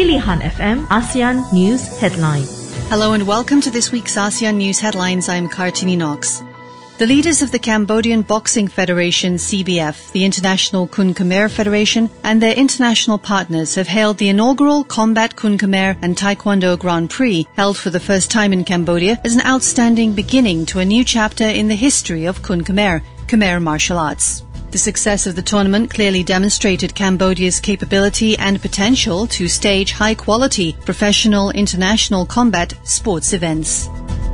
Pilihan FM ASEAN News Headline. Hello and welcome to this week's ASEAN News Headlines. I'm Kartini Knox. The leaders of the Cambodian Boxing Federation, CBF, the International Kun Khmer Federation, and their international partners have hailed the inaugural Combat Kun Khmer and Taekwondo Grand Prix, held for the first time in Cambodia, as an outstanding beginning to a new chapter in the history of Kun Khmer, Khmer martial arts. The success of the tournament clearly demonstrated Cambodia's capability and potential to stage high-quality, professional international combat sports events.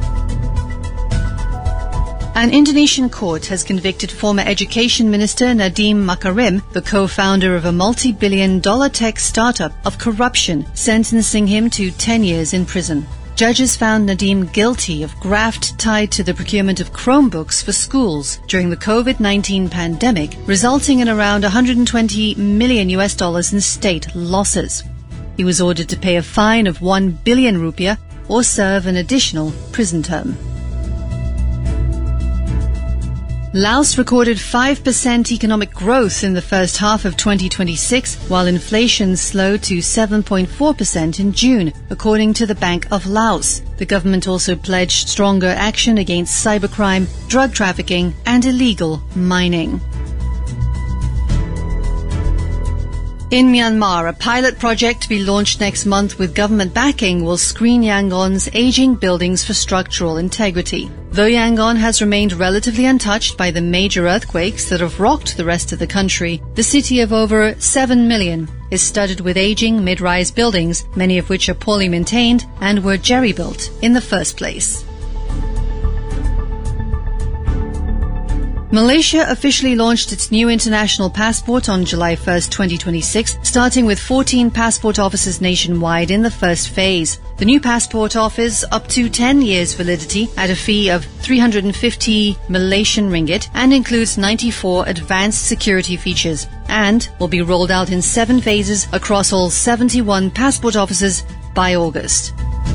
An Indonesian court has convicted former Education Minister Nadiem Makarim, the co-founder of a multi-billion-dollar tech startup, of corruption, sentencing him to 10 years in prison. Judges found Nadiem guilty of graft tied to the procurement of Chromebooks for schools during the COVID-19 pandemic, resulting in around $120 million in state losses. He was ordered to pay a fine of 1 billion rupiah or serve an additional prison term. Laos recorded 5% economic growth in the first half of 2026, while inflation slowed to 7.4% in June, according to the Bank of Laos. The government also pledged stronger action against cybercrime, drug trafficking, and illegal mining. In Myanmar, a pilot project to be launched next month with government backing will screen Yangon's aging buildings for structural integrity. Though Yangon has remained relatively untouched by the major earthquakes that have rocked the rest of the country, the city of over 7 million is studded with aging mid-rise buildings, many of which are poorly maintained and were jerry-built in the first place. Malaysia officially launched its new international passport on July 1st, 2026, starting with 14 passport offices nationwide in the first phase. The new passport offers up to 10 years validity at a fee of 350 Malaysian ringgit and includes 94 advanced security features and will be rolled out in 7 phases across all 71 passport offices by August.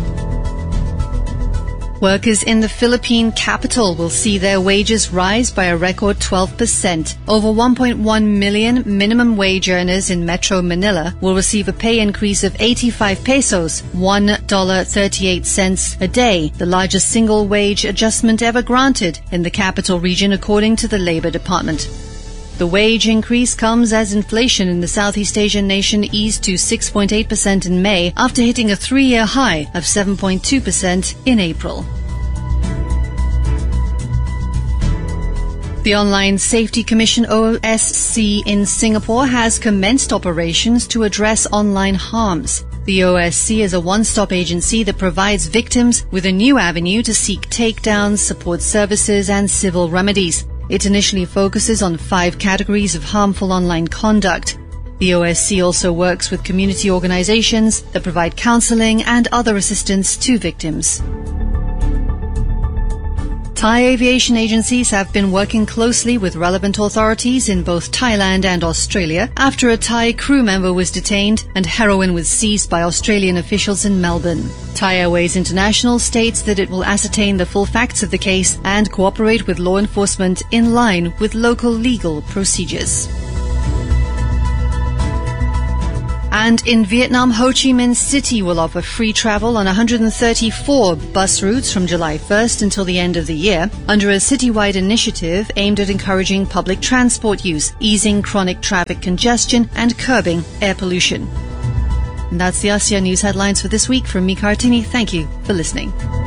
Workers in the Philippine capital will see their wages rise by a record 12%. Over 1.1 million minimum wage earners in Metro Manila will receive a pay increase of 85 pesos, $1.38 a day, the largest single wage adjustment ever granted in the capital region, according to the Labor Department. The wage increase comes as inflation in the Southeast Asian nation eased to 6.8% in May after hitting a 3-year high of 7.2% in April. The Online Safety Commission OSC in Singapore has commenced operations to address online harms. The OSC is a one-stop agency that provides victims with a new avenue to seek takedowns, support services and civil remedies. It initially focuses on 5 categories of harmful online conduct. The OSC also works with community organizations that provide counseling and other assistance to victims. Thai aviation agencies have been working closely with relevant authorities in both Thailand and Australia after a Thai crew member was detained and heroin was seized by Australian officials in Melbourne. Thai Airways International states that it will ascertain the full facts of the case and cooperate with law enforcement in line with local legal procedures. And in Vietnam, Ho Chi Minh City will offer free travel on 134 bus routes from July 1st until the end of the year under a citywide initiative aimed at encouraging public transport use, easing chronic traffic congestion and curbing air pollution. And that's the ASEAN News Headlines for this week from me, Kartini. Thank you for listening.